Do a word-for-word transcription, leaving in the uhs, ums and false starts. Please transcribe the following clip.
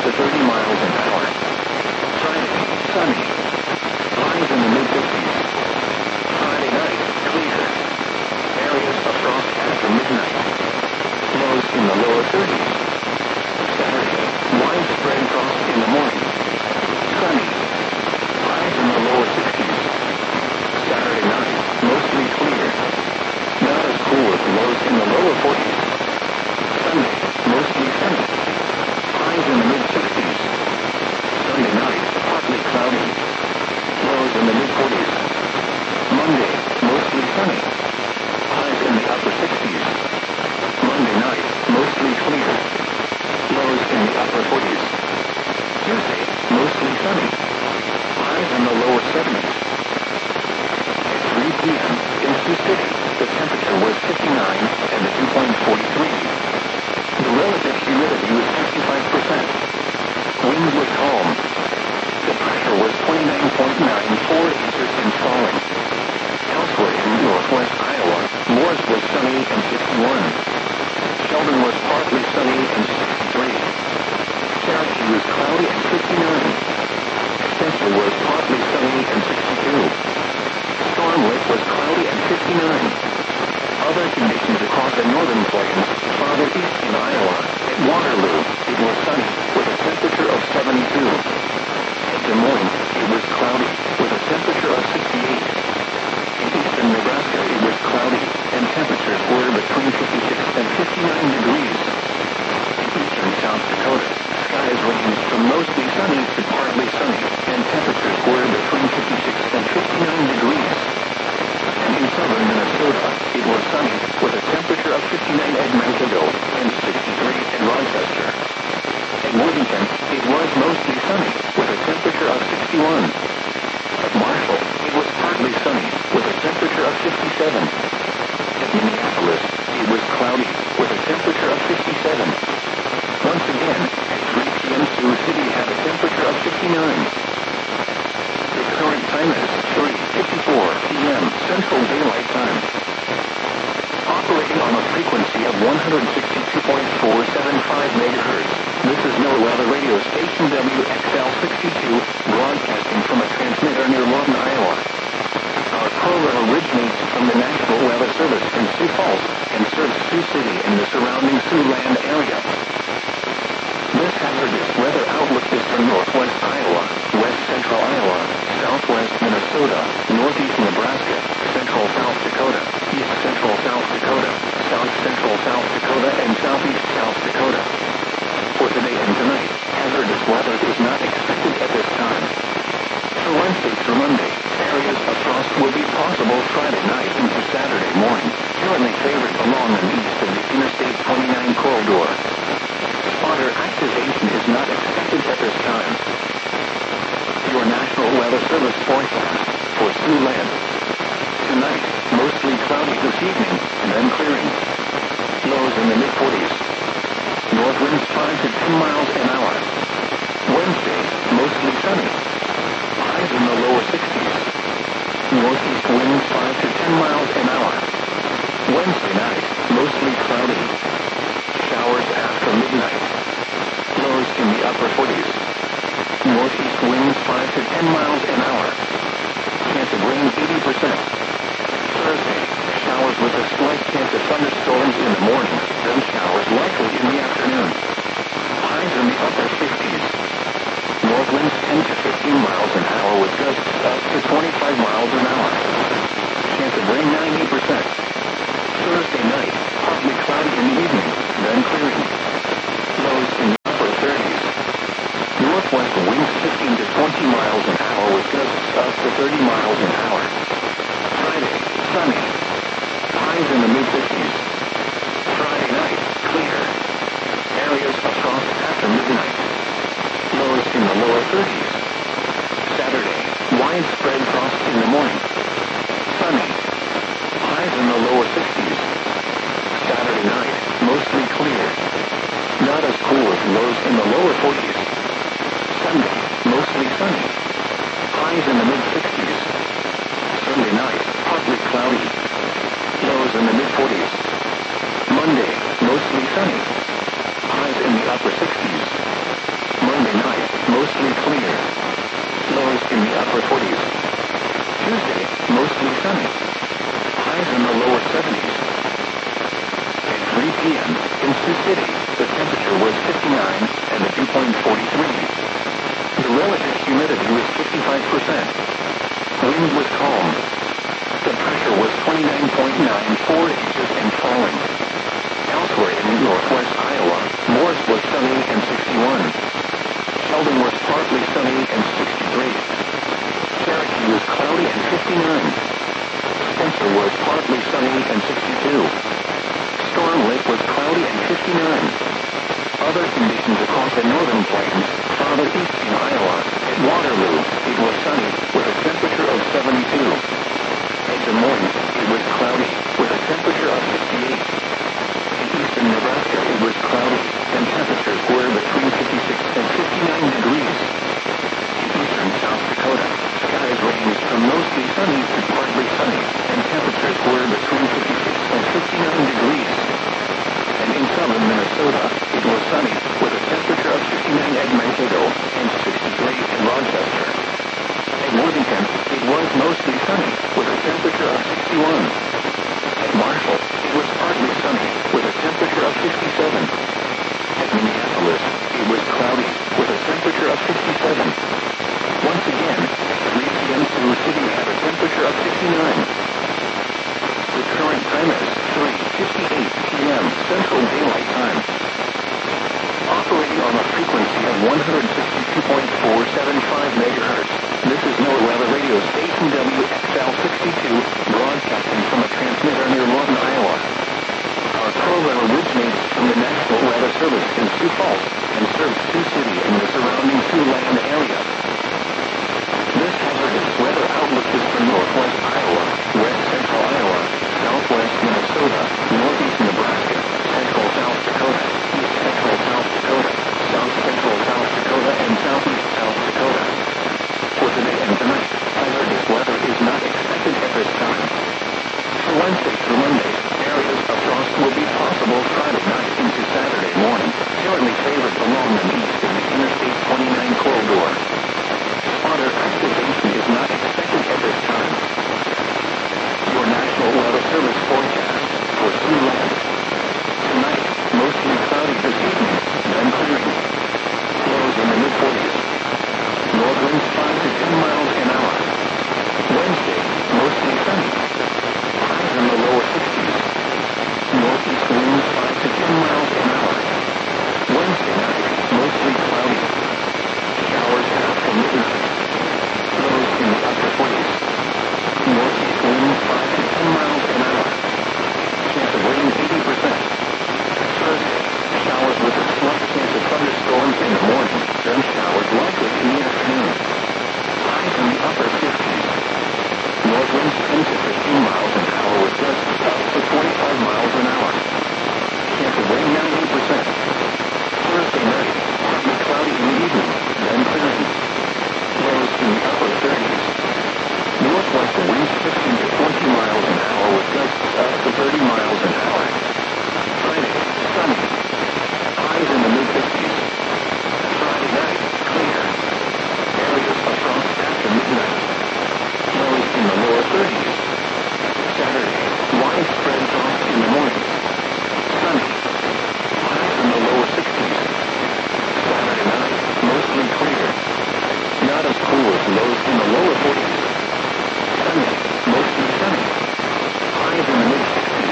to thirty miles an hour. Friday, sunny. Highs in the mid-fifties. Friday night, clear. Areas of frost after midnight. Lows in the lower thirties. Saturday, widespread frost in the morning. Sunny. Highs in the lower sixties. Saturday night, mostly clear. Not as cool as lows in the lower forties. Sunday, mostly sunny. Highs in the mid-sixties. Sunday night, partly cloudy. Lows in the mid-forties. Monday, mostly sunny. Highs in the upper sixties. Monday night, mostly clear. Lows in the upper forties. Tuesday, mostly sunny. Highs in the lower seventies. At three p.m. in Sioux City, the temperature was fifty-nine and the dew point forty-three. The relative humidity was fifty-five percent. Wind was calm. The pressure was twenty-nine point nine four inches and falling. Elsewhere in northwest Iowa, Morris was sunny and fifty-one. Sheldon was partly sunny and sixty-three. Cherokee was cloudy and fifty-nine. Spencer was partly sunny and sixty-two. Storm Lake was cloudy and fifty-nine. Other conditions across the northern plains, farther east in Iowa, at Waterloo, it was sunny, with a temperature of seventy-two. At Des Moines, it was cloudy, with a temperature of sixty-eight. In eastern Nebraska, it was cloudy, and temperatures were between fifty-six and fifty-nine degrees. In eastern South Dakota, skies ranged from mostly sunny to partly sunny, and temperatures were between fifty-six and fifty-nine degrees. And in southern Minnesota, it was sunny, with a temperature of fifty-nine at Mankato and sixty-three at Rochester. At Worthington, it was mostly sunny, with a temperature of sixty-one. At Marshall, it was partly sunny, with a temperature of fifty-seven. At Minneapolis, it was cloudy, with a temperature of fifty-seven. Once again, at three p.m. Sioux City had a temperature of fifty-nine. The current time is three fifty-four p.m. Central Daylight Time. Operating on a frequency of one hundred sixty-two point four seven five megahertz, this is NOAA Weather Radio Station W X L sixty-two, broadcasting from a transmitter near Lawton, Iowa. Our program originates from the National Weather Service in Sioux Falls and serves Sioux City and the surrounding Siouxland area. This hazardous weather outlook is for northwest Iowa, west central Iowa, southwest Minnesota, northeast Nebraska, central South Dakota, east central South Dakota, south central South Dakota, and southeast South Dakota. For today and tonight, hazardous weather is not expected at this time. For Wednesday through Monday, areas of frost will be possible Friday night into Saturday morning, currently favored along and east of the Interstate twenty-nine corridor. Spotter activation is not expected at this time. Your National Weather Service forecast for Siouxland. Tonight, mostly cloudy this evening, and then clearing. Lows in the mid-forties. North winds five to ten miles an hour. Wednesday, mostly sunny. Highs in the lower sixties. Northeast winds five to ten miles an hour. Wednesday night, mostly cloudy. Showers after midnight. Lows in the upper forties. Northeast winds five to ten miles an hour. Chance of rain eighty percent. Thursday, showers with a slight chance of thunderstorms in the morning, then showers likely in the afternoon. Highs in the upper fifties. North winds ten to fifteen miles an hour with gusts up to twenty-five miles an hour. Chance of rain ninety percent. Thursday night, partly cloudy in the evening, then clearing. Lows in the upper thirties. Northwest winds fifteen to twenty miles an hour with gusts up to thirty miles an hour. Friday, sunny. Highs in the mid-fifties. Friday night, clear. Areas of frost after midnight. Lows in the lower thirties. Saturday, widespread frost in the morning. Sunny. Highs in the lower sixties. Saturday night, mostly clear. Not as cool as lows in the lower forties. Sunday, mostly sunny. Highs in the mid-sixties. Sunday night, partly cloudy. Lows in the mid-forties. Monday, mostly sunny. Highs in the upper sixties. Monday nine and a dew point forty-three. The relative humidity was fifty-five percent. Wind was calm. The pressure was twenty-nine point nine four inches and falling. Elsewhere in northwest Iowa, Morris was sunny and sixty-one. Sheldon was partly sunny and sixty-three. Cherokee was cloudy and fifty-nine. Spencer was partly sunny and sixty-two. Storm Lake was cloudy and fifty-nine. Other conditions across the northern plains, farther east in Iowa, at Waterloo, it was sunny, with a temperature of seventy-two. At Des Moines, it was cloudy, with a temperature of sixty-eight. In eastern Nebraska, it was cloudy, and temperatures were between fifty-six and fifty-nine degrees. In eastern South Dakota, skies ranged from mostly sunny to partly sunny, and temperatures were between fifty-six and fifty-nine degrees. And in southern Minnesota, it was sunny, with a temperature of fifty-nine at Mankato and sixty-three in Rochester. At Worthington, it was mostly sunny, with a temperature of sixty-one. At Marshall, it was partly sunny, with a temperature of fifty-seven. At Minneapolis, it was cloudy, with a temperature of fifty-seven. Once again, three p m Sioux City had a temperature of fifty-nine. The current time is three fifty-eight p m Central Daylight Time. Operating on a frequency of one hundred sixty-two point four seven five megahertz, this is NOAA Weather Radio Station W X L sixty-two, broadcasting from a transmitter near Lawton, Iowa. Our program originates from the National Weather Service in Sioux Falls and serves Sioux City and the surrounding Siouxland area. This hazardous weather outlook is for northwest Iowa, west central Iowa, southwest Minnesota, northeast Nebraska, central South Dakota, east central South Dakota, south central South Dakota, and southeast South Dakota. For today and tonight, hazardous weather is not expected at this time. For Wednesday through Monday, areas of frost will be possible Friday night into Saturday morning, currently favored along the east